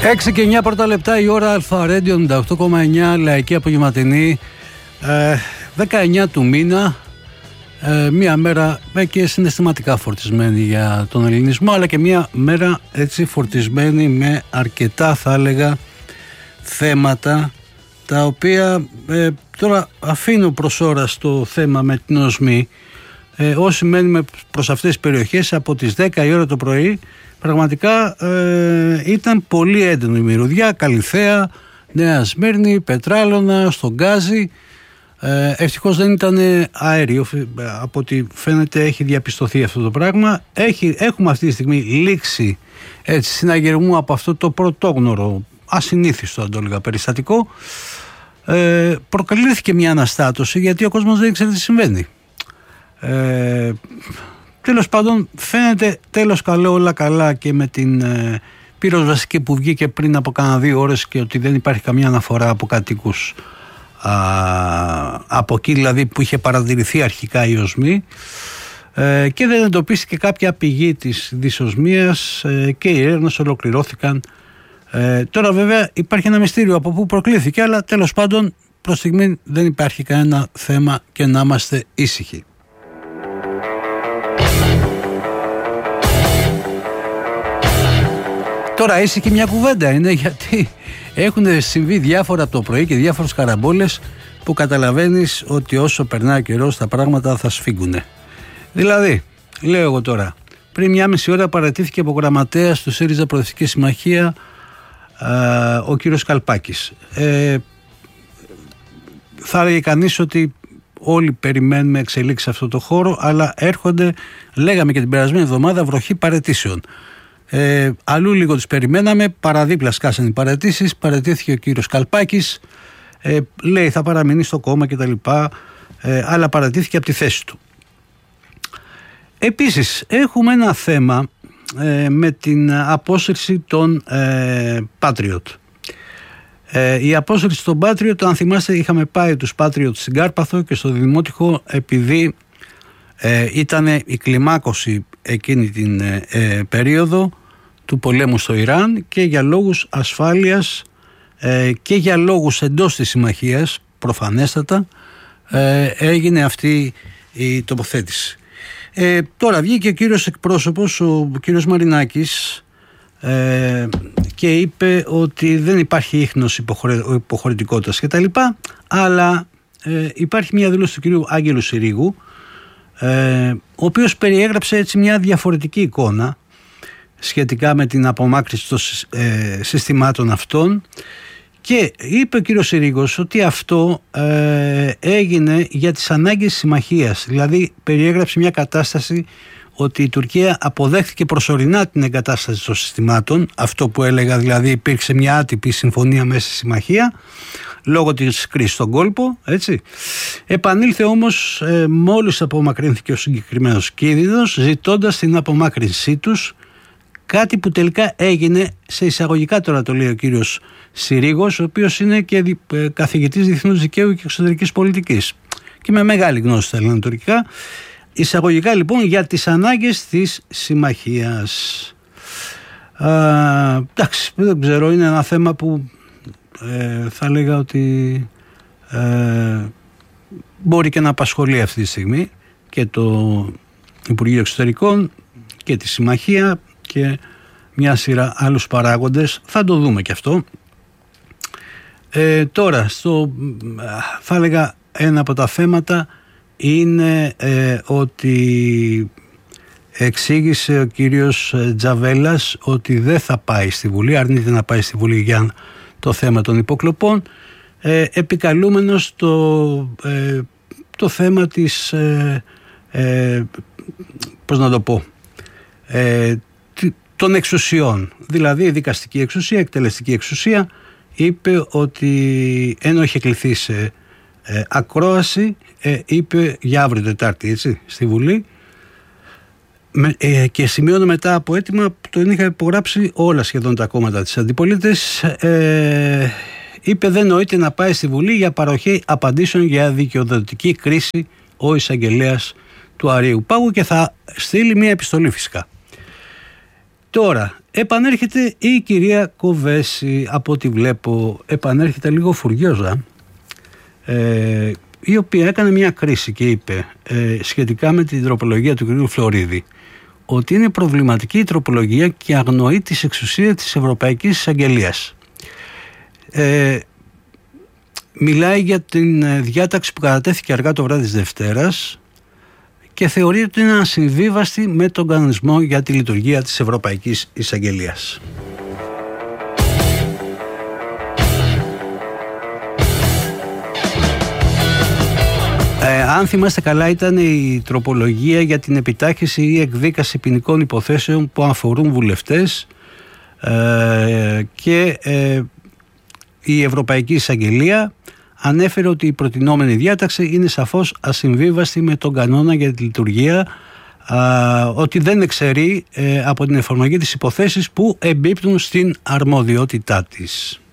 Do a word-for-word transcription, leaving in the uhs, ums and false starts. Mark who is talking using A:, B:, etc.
A: έξι και εννιά πρώτα λεπτά η ώρα, Αλφα Radio ενενήντα οκτώ κόμμα εννιά, λαϊκή απογευματινή, ε, δεκαεννιά του μήνα, ε, μία μέρα ε, και συναισθηματικά φορτισμένη για τον ελληνισμό, αλλά και μία μέρα έτσι φορτισμένη με αρκετά, θα έλεγα, θέματα, τα οποία ε, τώρα αφήνω προς ώρα στο θέμα με την οσμή. Ε, όσοι μένουμε προς αυτές τις περιοχές από τις δέκα η ώρα το πρωί, πραγματικά ε, ήταν πολύ έντονη η μυρωδιά, Καλιθέα, Νέα Σμύρνη, Πετράλωνα, στον Γκάζι. Ε, ευτυχώς δεν ήταν αέριο, από ό,τι φαίνεται έχει διαπιστωθεί αυτό το πράγμα. Έχει, έχουμε αυτή τη στιγμή λήξη έτσι, συναγερμού από αυτό το πρωτόγνωρο, ασυνήθιστο αν το έλεγα, περιστατικό. Ε, προκαλήθηκε μια αναστάτωση γιατί ο κόσμος δεν ήξερε τι συμβαίνει. Ε, τέλος πάντων φαίνεται τέλος καλό, όλα καλά και με την ε, πυροσβεστική που βγήκε πριν από κάνα δύο ώρες και ότι δεν υπάρχει καμία αναφορά από κατοίκους α, από εκεί δηλαδή που είχε παρατηρηθεί αρχικά η οσμή, ε, και δεν εντοπίστηκε κάποια πηγή της δυσοσμίας, ε, και οι έρευνες ολοκληρώθηκαν. Ε, τώρα βέβαια υπάρχει ένα μυστήριο από πού προκλήθηκε, αλλά τέλος πάντων προς στιγμή δεν υπάρχει κανένα θέμα και να είμαστε ήσυχοι. Τώρα ήσυχη μια κουβέντα είναι, γιατί έχουν συμβεί διάφορα από το πρωί και διάφορες καραμπόλες που καταλαβαίνεις ότι όσο περνάει ο καιρός τα πράγματα θα σφίγγουνε. Δηλαδή, λέω εγώ τώρα, πριν μια μισή ώρα παρατήθηκε από γραμματέας του ΣΥΡΙΖΑ Προοδευτική Συμμαχία α, ο κύριος Καλπάκης. Ε, θα έλεγε κανείς ότι όλοι περιμένουμε εξελίξεις σε αυτό το χώρο, αλλά έρχονται, λέγαμε και την περασμένη εβδομάδα, βροχή παραιτήσεων. Ε, αλλού λίγο τους περιμέναμε, παραδίπλα σκάσαν οι παραιτήσεις, παραιτήθηκε ο κύριος Καλπάκης, ε, λέει θα παραμείνει στο κόμμα κτλ, ε, αλλά παραιτήθηκε από τη θέση του. Επίσης έχουμε ένα θέμα ε, με την απόσυρση των ε, Patriot. Ε, η απόσυρση των Patriot, αν θυμάστε, είχαμε πάει τους Patriot στην Κάρπαθο και στο Δημότυχο, επειδή ε, ήταν η κλιμάκωση εκείνη την ε, ε, περίοδο του πολέμου στο Ιράν και για λόγους ασφάλειας ε, και για λόγους εντός της συμμαχίας, προφανέστατα, ε, έγινε αυτή η τοποθέτηση. Ε, τώρα βγήκε ο κύριος εκπρόσωπος, ο κύριος Μαρινάκης, ε, και είπε ότι δεν υπάρχει ίχνος υποχρε... υποχωρητικότητας κτλ. Αλλά ε, υπάρχει μια δήλωση του κυρίου Άγγελου Συρίγου, ε, ο οποίος περιέγραψε έτσι μια διαφορετική εικόνα σχετικά με την απομάκρυνση των ε, συστημάτων αυτών, και είπε ο κύριος Συρίγος ότι αυτό ε, έγινε για τις ανάγκες της συμμαχίας. Δηλαδή περιέγραψε μια κατάσταση ότι η Τουρκία αποδέχθηκε προσωρινά την εγκατάσταση των συστημάτων, αυτό που έλεγα δηλαδή υπήρξε μια άτυπη συμφωνία μέσα στη συμμαχία λόγω της κρίσης στον κόλπο, έτσι. Επανήλθε όμως ε, μόλις απομακρύνθηκε ο συγκεκριμένος κίνδυνος, ζητώντας την απομάκρυνσή τους, κάτι που τελικά έγινε σε εισαγωγικά, τώρα το λέει ο κύριος Συρίγος, ο οποίος είναι και ε, καθηγητής διεθνούς δικαίου και εξωτερικής πολιτικής και με μεγάλη γνώση στα ελληνικά τουρκικά. Εισαγωγικά λοιπόν για τις ανάγκες της συμμαχίας. Α, εντάξει, δεν ξέρω, είναι ένα θέμα που ε, θα λέγα ότι ε, μπορεί και να απασχολεί αυτή τη στιγμή και το Υπουργείο Εξωτερικών και τη συμμαχία και μια σειρά άλλους παράγοντες. Θα το δούμε και αυτό. Ε, τώρα, στο, θα έλεγα ένα από τα θέματα είναι ε, ότι εξήγησε ο κύριος Τζαβέλας ότι δεν θα πάει στη Βουλή, αρνείται να πάει στη Βουλή για το θέμα των υποκλοπών, ε, επικαλούμενος το, ε, το θέμα της, ε, ε, πώς να το πω, ε, των εξουσιών, δηλαδή η δικαστική εξουσία, εκτελεστική εξουσία. Είπε ότι ενώ είχε κληθεί σε ε, ακρόαση, ε, είπε για αύριο Τετάρτη, έτσι, στη Βουλή, με, ε, και σημειώνω μετά από αίτημα που τον είχα υπογράψει όλα σχεδόν τα κόμματα της αντιπολίτευσης, ε, είπε δεν νοείται να πάει στη Βουλή για παροχή απαντήσεων για δικαιοδοτική κρίση ο εισαγγελέας του Αρείου Πάγου, και θα στείλει μια επιστολή φυσικά. Τώρα, επανέρχεται η κυρία Κοβέση, από ό,τι βλέπω επανέρχεται λίγο φουριόζα, ε, η οποία έκανε μια κρίση και είπε ε, σχετικά με την τροπολογία του κυρίου Φλωρίδη ότι είναι προβληματική η τροπολογία και αγνοεί τις εξουσίες της Ευρωπαϊκής Εισαγγελίας. Ε, μιλάει για την διάταξη που κατατέθηκε αργά το βράδυ της Δευτέρας και θεωρεί ότι είναι ασυμβίβαστη με τον κανονισμό για τη λειτουργία της Ευρωπαϊκής Εισαγγελίας. Ε, αν θυμάστε καλά, ήταν η τροπολογία για την επιτάχυνση ή εκδίκαση ποινικών υποθέσεων που αφορούν βουλευτές ε, και ε, η Ευρωπαϊκή Εισαγγελία ανέφερε ότι η προτινόμενη διάταξη είναι σαφώς ασυμβίβαστη με τον κανόνα για τη λειτουργία, α, ότι δεν εξαιρεί ε, από την εφαρμογή της υποθέσεις που εμπίπτουν στην αρμοδιότητά της.